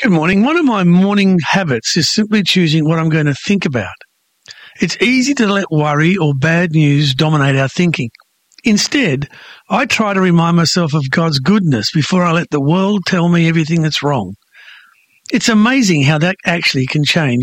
Good morning. One of my morning habits is simply choosing what I'm going to think about. It's easy to let worry or bad news dominate our thinking. Instead, I try to remind myself of God's goodness before I let the world tell me everything that's wrong. It's amazing how that actually can change